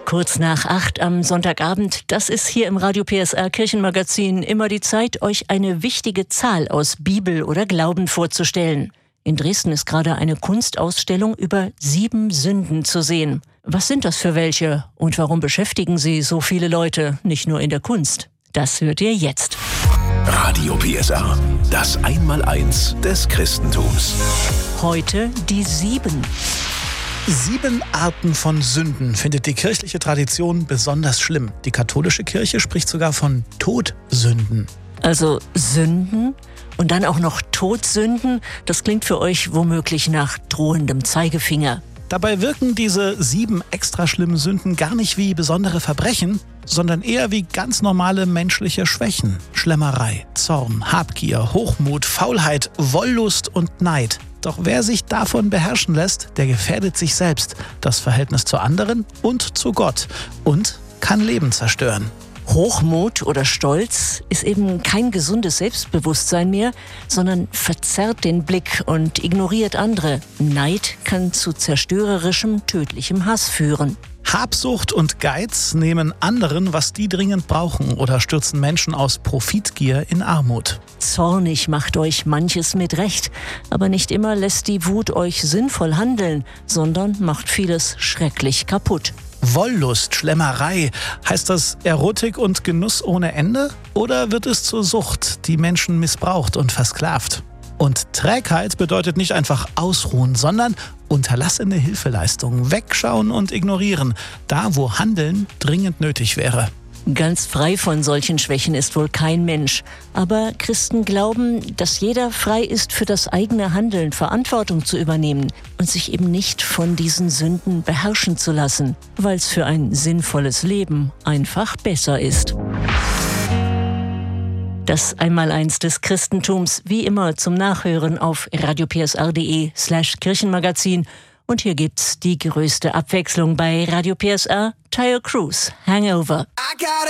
Kurz nach 8 am Sonntagabend, das ist hier im Radio PSR Kirchenmagazin immer die Zeit, euch eine wichtige Zahl aus Bibel oder Glauben vorzustellen. In Dresden ist gerade eine Kunstausstellung über 7 Sünden zu sehen. Was sind das für welche und warum beschäftigen sie so viele Leute, nicht nur in der Kunst? Das hört ihr jetzt. Radio PSR, das Einmaleins des Christentums. Heute die 7. 7 Arten von Sünden findet die kirchliche Tradition besonders schlimm. Die katholische Kirche spricht sogar von Todsünden. Also Sünden und dann auch noch Todsünden, das klingt für euch womöglich nach drohendem Zeigefinger. Dabei wirken diese 7 extra schlimmen Sünden gar nicht wie besondere Verbrechen, sondern eher wie ganz normale menschliche Schwächen. Schlemmerei, Zorn, Habgier, Hochmut, Faulheit, Wollust und Neid. Doch wer sich davon beherrschen lässt, der gefährdet sich selbst, das Verhältnis zu anderen und zu Gott und kann Leben zerstören. Hochmut oder Stolz ist eben kein gesundes Selbstbewusstsein mehr, sondern verzerrt den Blick und ignoriert andere. Neid kann zu zerstörerischem, tödlichem Hass führen. Habsucht und Geiz nehmen anderen, was die dringend brauchen, oder stürzen Menschen aus Profitgier in Armut. Zornig macht euch manches mit Recht, aber nicht immer lässt die Wut euch sinnvoll handeln, sondern macht vieles schrecklich kaputt. Wollust, Schlemmerei, heißt das Erotik und Genuss ohne Ende? Oder wird es zur Sucht, die Menschen missbraucht und versklavt? Und Trägheit bedeutet nicht einfach ausruhen, sondern unterlassene Hilfeleistung, wegschauen und ignorieren, da wo Handeln dringend nötig wäre. Ganz frei von solchen Schwächen ist wohl kein Mensch. Aber Christen glauben, dass jeder frei ist, für das eigene Handeln Verantwortung zu übernehmen und sich eben nicht von diesen Sünden beherrschen zu lassen, weil es für ein sinnvolles Leben einfach besser ist. Das Einmaleins des Christentums, wie immer zum Nachhören auf radiopsr.de/Kirchenmagazin. Und hier gibt's die größte Abwechslung bei Radio PSR, Taio Cruz, Hangover.